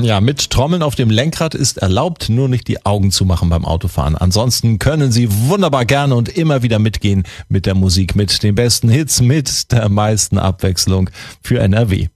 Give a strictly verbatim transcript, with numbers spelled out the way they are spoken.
Ja, mit Trommeln auf dem Lenkrad ist erlaubt, nur nicht die Augen zu machen beim Autofahren. Ansonsten können Sie wunderbar gerne und immer wieder mitgehen mit der Musik, mit den besten Hits, mit der meisten Abwechslung für N R W.